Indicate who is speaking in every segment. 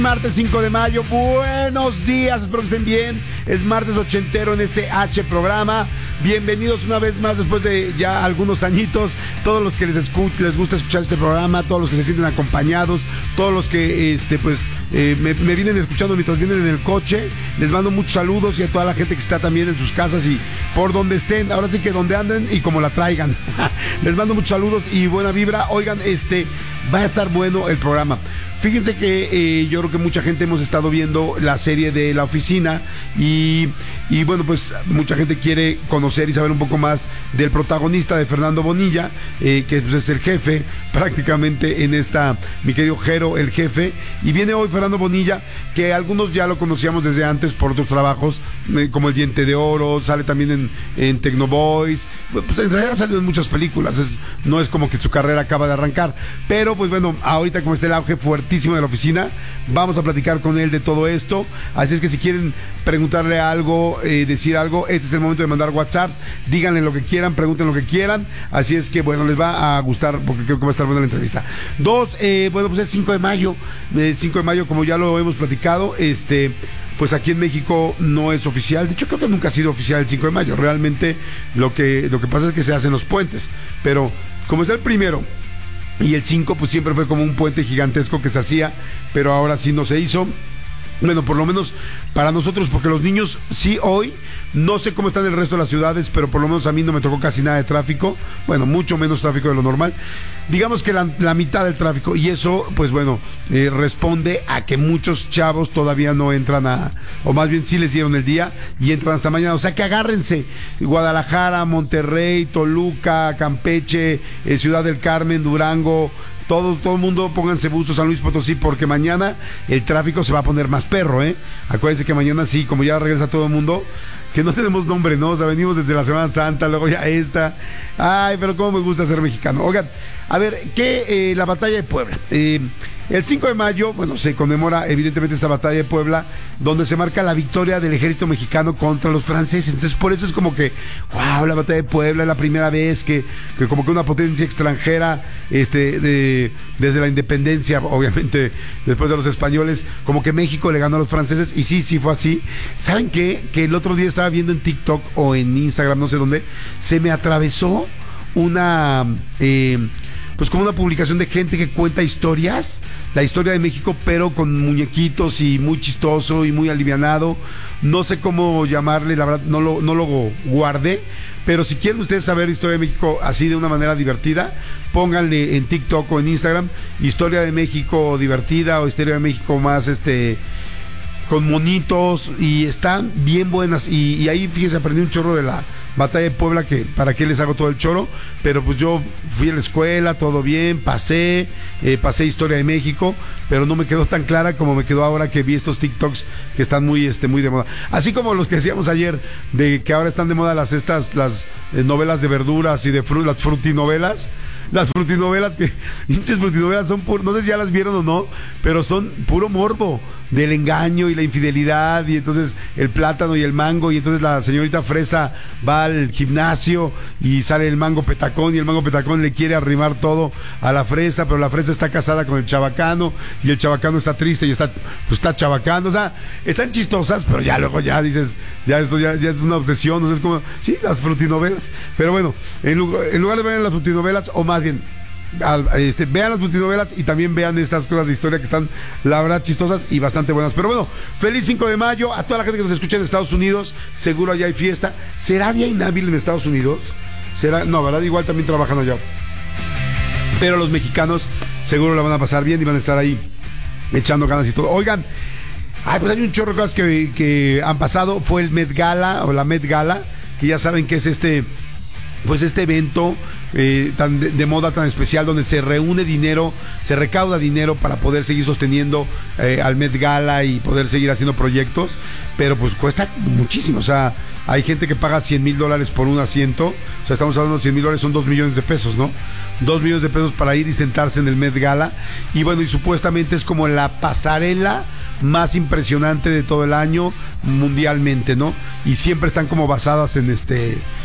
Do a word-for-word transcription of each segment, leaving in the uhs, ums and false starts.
Speaker 1: Martes cinco de mayo, buenos días, espero que estén bien. Es martes ochentero en este H programa. Bienvenidos una vez más después de ya algunos añitos. Todos los que les, escu- les gusta escuchar este programa, todos los que se sienten acompañados, todos los que este pues eh, me, me vienen escuchando mientras vienen en el coche. Les mando muchos saludos y a toda la gente que está también en sus casas y por donde estén. Ahora sí que donde anden y como la traigan. Les mando muchos saludos y buena vibra. Oigan, este va a estar bueno el programa. Fíjense que eh, yo creo que mucha gente hemos estado viendo la serie de La Oficina y, y bueno, pues mucha gente quiere conocer y saber un poco más del protagonista de Fernando Bonilla, eh, que pues, es el jefe prácticamente en esta, mi querido Jero, el jefe, y viene hoy Fernando Bonilla, que algunos ya lo conocíamos desde antes por otros trabajos, eh, como El Diente de Oro, sale también en, en Tecnoboys, pues en realidad ha salido en muchas películas, es, no es como que su carrera acaba de arrancar, pero pues bueno, ahorita como está el auge fuerte de La Oficina, vamos a platicar con él de todo esto, así es que si quieren preguntarle algo, eh, decir algo, este es el momento de mandar WhatsApp, díganle lo que quieran, pregunten lo que quieran, así es que bueno, les va a gustar porque creo que va a estar buena la entrevista. Dos, eh, bueno, pues es cinco de mayo, eh, cinco de mayo como ya lo hemos platicado, este... pues aquí en México no es oficial, de hecho creo que nunca ha sido oficial el cinco de mayo, realmente lo que, lo que pasa es que se hacen los puentes, pero como es el primero y el cinco pues siempre fue como un puente gigantesco que se hacía, pero ahora sí no se hizo. Bueno, por lo menos para nosotros, porque los niños sí hoy, no sé cómo están el resto de las ciudades, pero por lo menos a mí no me tocó casi nada de tráfico, bueno, mucho menos tráfico de lo normal, digamos que la, la mitad del tráfico, y eso, pues bueno, eh, responde a que muchos chavos todavía no entran a, o más bien sí les dieron el día y entran hasta mañana, o sea que agárrense, Guadalajara, Monterrey, Toluca, Campeche, eh, Ciudad del Carmen, Durango, Todo, todo el mundo pónganse buzos, San Luis Potosí, porque mañana el tráfico se va a poner más perro, ¿eh? Acuérdense que mañana sí, como ya regresa todo el mundo, que no tenemos nombre, ¿no? O sea, venimos desde la Semana Santa, luego ya esta. Ay, pero cómo me gusta ser mexicano. Oigan, a ver, ¿qué? Eh, la batalla de Puebla. Eh, el cinco de mayo, bueno, se conmemora evidentemente esta batalla de Puebla, donde se marca la victoria del ejército mexicano contra los franceses. Entonces, por eso es como que, wow, la batalla de Puebla es la primera vez que, que como que una potencia extranjera, este, de, desde la independencia, obviamente, después de los españoles, como que México le ganó a los franceses, y sí, sí fue así. ¿Saben qué? Que el otro día estaba viendo en TikTok o en Instagram, no sé dónde, se me atravesó una... Eh, pues como una publicación de gente que cuenta historias, la historia de México, pero con muñequitos y muy chistoso y muy alivianado. No sé cómo llamarle, la verdad, no lo, no lo guardé, pero si quieren ustedes saber historia de México así de una manera divertida, pónganle en TikTok o en Instagram, historia de México divertida o historia de México más este... con monitos, y están bien buenas, y, y ahí fíjense, aprendí un chorro de la batalla de Puebla, que para qué les hago todo el choro, pero pues yo fui a la escuela, todo bien, pasé, eh, pasé historia de México, pero no me quedó tan clara como me quedó ahora que vi estos TikToks que están muy, este, muy de moda, así como los que decíamos ayer, de que ahora están de moda las estas, las eh, novelas de verduras y de fru- las frutinovelas, las frutinovelas que, hinches frutinovelas son puro, no sé si ya las vieron o no, pero son puro morbo del engaño y la infidelidad, y entonces el plátano y el mango, y entonces la señorita fresa va al gimnasio y sale el mango petacón, y el mango petacón le quiere arrimar todo a la fresa, pero la fresa está casada con el chabacano, y el chabacano está triste y está, pues está chabacando, o sea, están chistosas, pero ya luego ya dices, ya esto ya, ya es una obsesión, no sé, es como, sí, las frutinovelas, pero bueno, en lugar, en lugar de ver las frutinovelas, o más bien, Al, este, vean las multinovelas y también vean estas cosas de historia que están, la verdad, chistosas y bastante buenas. Pero bueno, feliz cinco de mayo a toda la gente que nos escucha en Estados Unidos. Seguro allá hay fiesta. ¿Será día inhábil en Estados Unidos? ¿Será? No, ¿verdad? Igual también trabajan allá. Pero los mexicanos seguro la van a pasar bien y van a estar ahí echando ganas y todo. Oigan, ay, pues hay un chorro de cosas que, que han pasado. Fue el Met Gala o la Met Gala, que ya saben que es este... pues este evento eh, tan de, de moda tan especial, donde se reúne dinero, se recauda dinero para poder seguir sosteniendo eh, al Met Gala y poder seguir haciendo proyectos, pero pues cuesta muchísimo, o sea, hay gente que paga cien mil dólares por un asiento, o sea, estamos hablando de cien mil dólares, son dos millones de pesos, ¿no? Dos millones de pesos para ir y sentarse en el Met Gala, y bueno, y supuestamente es como la pasarela más impresionante de todo el año mundialmente, ¿no? Y siempre están como basadas en este...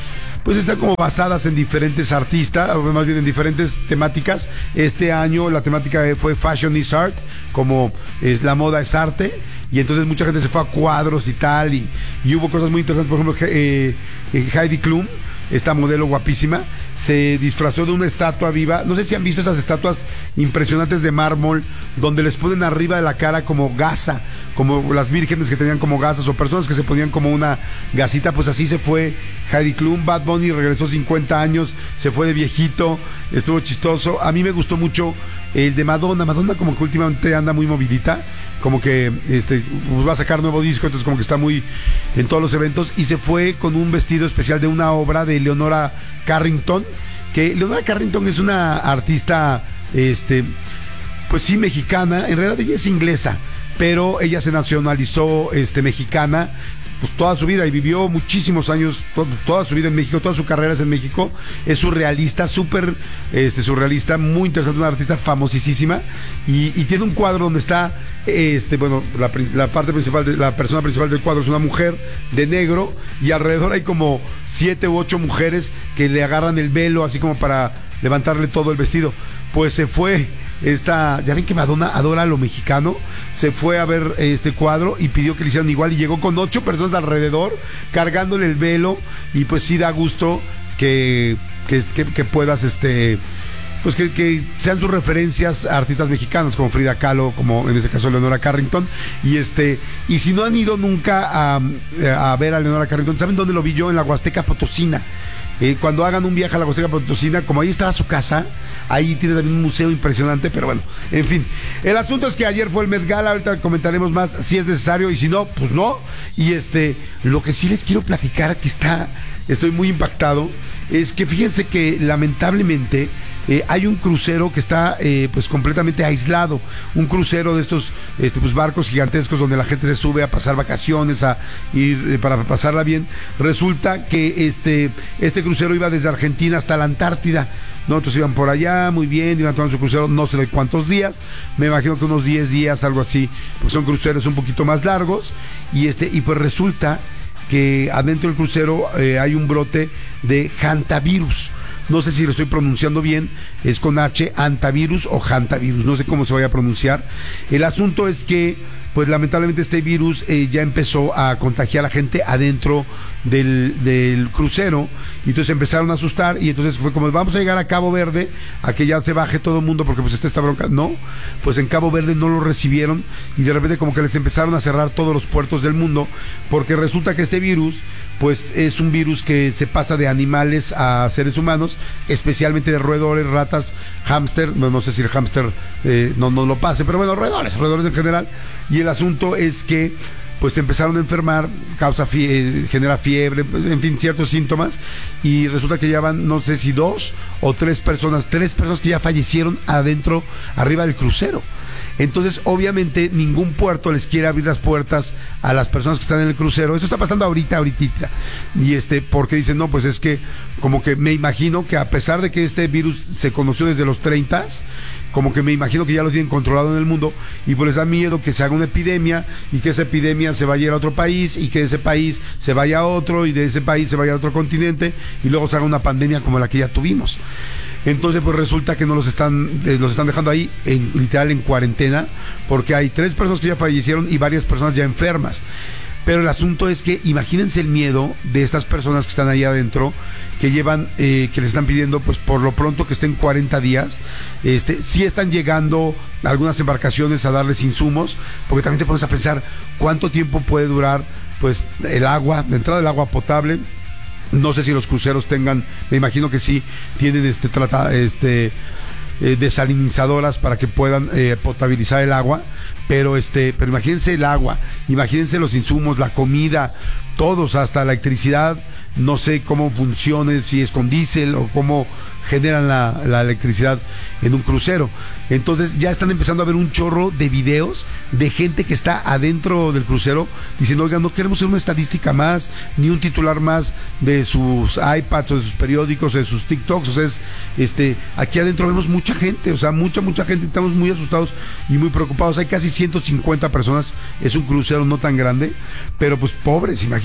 Speaker 1: pues están como basadas en diferentes artistas, o más bien en diferentes temáticas. Este año la temática fue Fashion is Art, como es, la moda es arte. Y entonces mucha gente se fue a cuadros y tal, y, y hubo cosas muy interesantes. Por ejemplo, eh, eh, Heidi Klum, esta modelo guapísima, se disfrazó de una estatua viva. No sé si han visto esas estatuas impresionantes de mármol, donde les ponen arriba de la cara como gasa, como las vírgenes que tenían como gasas, o personas que se ponían como una gasita. Pues así se fue Heidi Klum. Bad Bunny regresó cincuenta años, se fue de viejito, estuvo chistoso. A mí me gustó mucho el de Madonna. Madonna como que últimamente anda muy movidita, como que este va a sacar nuevo disco, entonces como que está muy en todos los eventos, y se fue con un vestido especial de una obra de Leonora Carrington, que Leonora Carrington es una artista, este, pues sí, mexicana. En realidad ella es inglesa, pero ella se nacionalizó este, mexicana, pues toda su vida, y vivió muchísimos años, to- toda su vida en México, toda su carrera es en México. Es surrealista, súper este, surrealista, muy interesante, una artista famosísima, y, y tiene un cuadro donde está, este, bueno, la, pri- la parte principal, de, la persona principal del cuadro es una mujer de negro, y alrededor hay como siete u ocho mujeres que le agarran el velo, así como para levantarle todo el vestido. Pues se fue esta, ya ven que Madonna adora lo mexicano, se fue a ver este cuadro y pidió que le hicieran igual, y llegó con ocho personas alrededor cargándole el velo. Y pues sí da gusto que, que, que, que puedas este pues que, que sean sus referencias a artistas mexicanos como Frida Kahlo, como en ese caso Leonora Carrington. Y este y si no han ido nunca a, a ver a Leonora Carrington, ¿saben dónde lo vi yo? En la Huasteca Potosina. Eh, cuando hagan un viaje a la Huasteca Potosina, como ahí estaba su casa, ahí tiene también un museo impresionante. Pero bueno, en fin, el asunto es que ayer fue el Met Gala. Ahorita comentaremos más si es necesario, y si no, pues no. Y este, lo que sí les quiero platicar, que está, estoy muy impactado, es que fíjense que lamentablemente eh, hay un crucero que está eh, pues completamente aislado, un crucero de estos este, pues barcos gigantescos donde la gente se sube a pasar vacaciones, a ir eh, para pasarla bien. Resulta que este, este crucero iba desde Argentina hasta la Antártida, ¿no? Entonces iban por allá, muy bien, iban tomando su crucero, no sé de cuántos días, me imagino que unos diez días, algo así, porque son cruceros un poquito más largos. Y este, y pues resulta que adentro del crucero eh, hay un brote de hantavirus. No sé si lo estoy pronunciando bien, es con H, hantavirus o hantavirus, no sé cómo se vaya a pronunciar. El asunto es que, pues lamentablemente este virus eh, ya empezó a contagiar a la gente adentro del, del crucero, y entonces empezaron a asustar, y entonces fue como, vamos a llegar a Cabo Verde, a que ya se baje todo el mundo, porque pues está esta bronca. No, pues en Cabo Verde no lo recibieron, y de repente como que les empezaron a cerrar todos los puertos del mundo, porque resulta que este virus, pues es un virus que se pasa de animales a seres humanos, especialmente de roedores, ratas, hámster. No, no sé si el hámster eh, no, no lo pase, pero bueno, roedores, roedores en general. Y el asunto es que pues se empezaron a enfermar, causa fie genera fiebre, pues, en fin, ciertos síntomas, y resulta que ya van, no sé si dos o tres personas, tres personas que ya fallecieron adentro, arriba del crucero. Entonces, obviamente, ningún puerto les quiere abrir las puertas a las personas que están en el crucero. Esto está pasando ahorita, ahorita. Y este, porque dicen, no, pues es que, como que me imagino que a pesar de que este virus se conoció desde los treinta, como que me imagino que ya lo tienen controlado en el mundo, y pues les da miedo que se haga una epidemia, y que esa epidemia se vaya a otro país, y que de ese país se vaya a otro, y de ese país se vaya a otro continente, y luego se haga una pandemia como la que ya tuvimos. Entonces pues resulta que no los están eh, los están dejando ahí en, literal en cuarentena, porque hay tres personas que ya fallecieron y varias personas ya enfermas. Pero el asunto es que imagínense el miedo de estas personas que están ahí adentro, que llevan, eh, que les están pidiendo pues por lo pronto que estén cuarenta días. Este, sí están llegando algunas embarcaciones a darles insumos, porque también te pones a pensar cuánto tiempo puede durar pues el agua, de entrada el agua potable. No sé si los cruceros tengan, me imagino que sí, tienen este trata, este eh, desalinizadoras para que puedan eh, potabilizar el agua, pero este, pero imagínense el agua, imagínense los insumos, la comida, todos, hasta la electricidad. No sé cómo funcione, si es con diésel o cómo generan la, la electricidad en un crucero. Entonces ya están empezando a ver un chorro de videos de gente que está adentro del crucero diciendo, oigan, no queremos ser una estadística más, ni un titular más de sus iPads o de sus periódicos o de sus TikToks. O sea, es, este, aquí adentro vemos mucha gente, o sea, mucha, mucha gente, estamos muy asustados y muy preocupados. Hay casi ciento cincuenta personas, es un crucero no tan grande, pero pues pobres, imagínense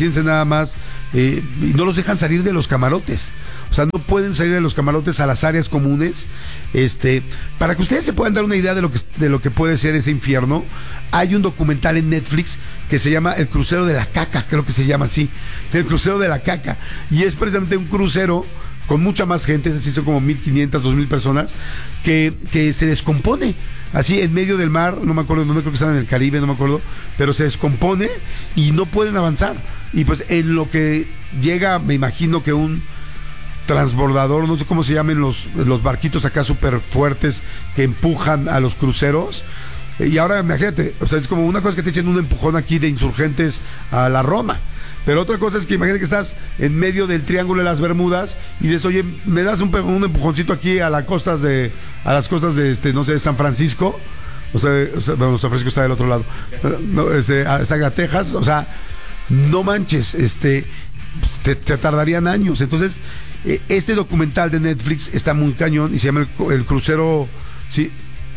Speaker 1: imagínense nada más, eh, y no los dejan salir de los camarotes. O sea, no pueden salir de los camarotes a las áreas comunes. Este, para que ustedes se puedan dar una idea de lo que, de lo que puede ser ese infierno, hay un documental en Netflix que se llama El Crucero de la Caca, creo que se llama así, El Crucero de la Caca. Y es precisamente un crucero con mucha más gente, es decir, son como mil quinientas, dos mil personas, que, que se descompone, así en medio del mar, no me acuerdo dónde, creo que están en el Caribe, no me acuerdo, pero se descompone y no pueden avanzar. Y pues en lo que llega, me imagino que un transbordador, no sé cómo se llamen los, los barquitos acá súper fuertes que empujan a los cruceros. Y ahora imagínate, o sea, es como una cosa que te echen un empujón aquí de insurgentes a la Roma. Pero otra cosa es que imagínate que estás en medio del Triángulo de las Bermudas y dices, oye, me das un, un empujoncito aquí a las costas de, a las costas de este, no sé, de San Francisco. O sea, o sea bueno, San Francisco está del otro lado. No, este, a, a Texas, o sea, no manches, este, te, te tardarían años. Entonces, este documental de Netflix está muy cañón y se llama El, el Crucero, sí.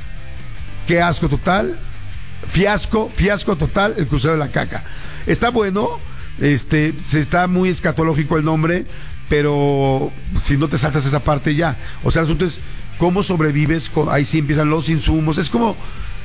Speaker 1: Qué asco total, fiasco, fiasco total, El Crucero de la Caca. Está bueno. Este, se está muy escatológico el nombre, pero si no te saltas esa parte ya. O sea, el asunto es cómo sobrevives, ahí sí empiezan los insumos. Es como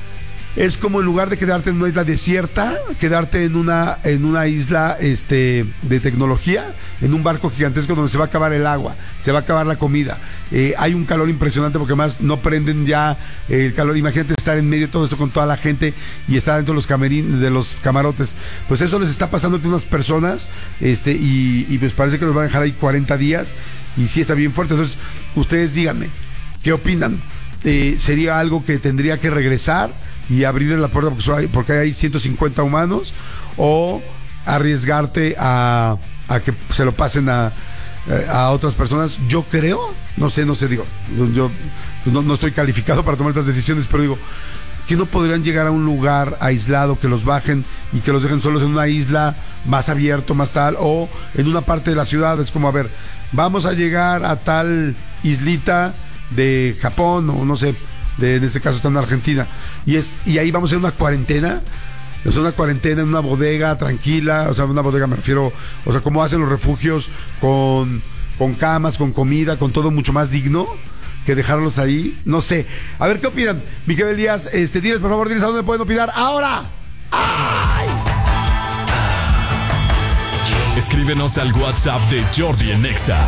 Speaker 1: es como en lugar de quedarte en una isla desierta, quedarte en una en una isla este de tecnología, en un barco gigantesco donde se va a acabar el agua, se va a acabar la comida. Eh, hay un calor impresionante porque además no prenden ya el calor. Imagínate estar en medio de todo esto con toda la gente y estar dentro de los camerín, de los camarotes. Pues eso les está pasando a unas personas, este, y, y pues parece que los van a dejar ahí cuarenta días y sí está bien fuerte. Entonces, ustedes díganme, ¿qué opinan? Eh, ¿Sería algo que tendría que regresar y abrirle la puerta porque, hay, porque hay ciento cincuenta humanos, o arriesgarte a, a que se lo pasen a, a otras personas? Yo creo, no sé, no sé, digo, yo no, no estoy calificado para tomar estas decisiones, pero digo, que no podrían llegar a un lugar aislado, que los bajen y que los dejen solos en una isla más abierto, más tal, o en una parte de la ciudad. Es como, a ver, vamos a llegar a tal islita de Japón, o no sé, de, en este caso está en Argentina, y es y ahí vamos a hacer una cuarentena, es una cuarentena en una bodega tranquila, o sea, una bodega me refiero, o sea, como hacen los refugios, con, con camas, con comida, con todo mucho más digno que dejarlos ahí, no sé. A ver, ¿qué opinan? Miquel Díaz, este, diles, por favor, diles a dónde pueden opinar ahora. ¡Ay!
Speaker 2: Escríbenos al WhatsApp de Jordi en Exa,